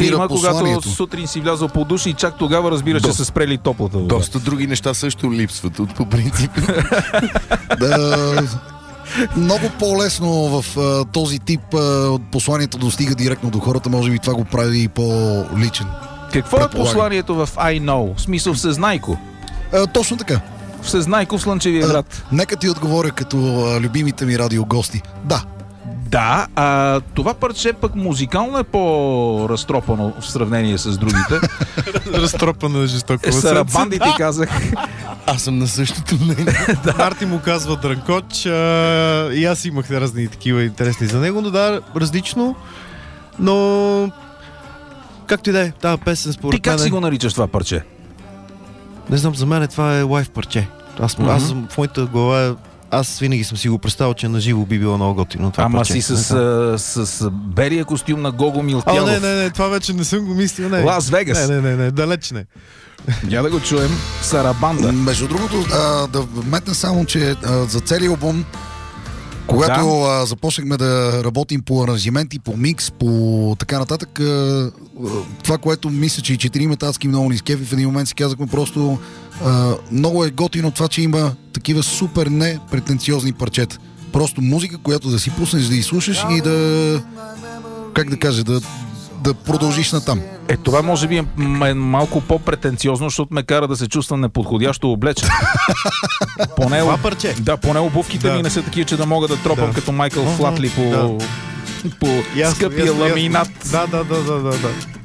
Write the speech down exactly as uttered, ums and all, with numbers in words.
има, когато сутрин си влязъл по душ и чак тогава разбира, че са спрели топлата вода. Доста други неща също липсват от по принцип. Да, много по-лесно в а, този тип а, посланието достига директно до хората, може би това го прави и по-личен. Какво е посланието в I know? В смисъл всезнайко? А, точно така. Всезнайко в Слънчевия град. А, нека ти отговоря като а, любимите ми радиогости. Да. Да, а това парче пък музикално е по-разтропано в сравнение с другите. Разтропано е жестоко. Сарабанди ти казах. Аз съм на същото мнение. Да. Марти му казва Дрънкоч, а, и аз имах разни такива интересни за него, но да, различно, но както и да е, тази песен според Ти как мен... си го наричаш това парче? Не Не знам, за мен това е лайф парче. Аз, mm-hmm. аз в моята глава, аз винаги съм си го представил, че наживо би било много готино това Ама парче. си с, с, с, с белия костюм на Гого Милтялов. А, не, не, не, това вече не съм го мислил. Не. Лас Вегас. Не, не, не, не, далеч не. Я да го чуем. Сарабанда. Между другото, а, да вметна само, че а, за целия албум, когато да. а, започнахме да работим по аранжименти, по микс, по така нататък, а, това, което мисля, че и четиримата адски много ни скефи, в един момент си казахме просто а, много е готино това, че има такива супер непретенциозни парчета. Просто музика, която да си пуснеш, да изслушаш и да, как да кажа, да, да продължиш натам. Е, това може би е малко по-претенциозно, защото ме кара да се чувствам неподходящо облечен. Поне, това парче? Да, поне обувките да. ми не са такива, че да мога да тропам да. като Майкъл Флатли по, да. по ясно, скъпия ясно, ламинат. Ясно. Да, да, да, да, да.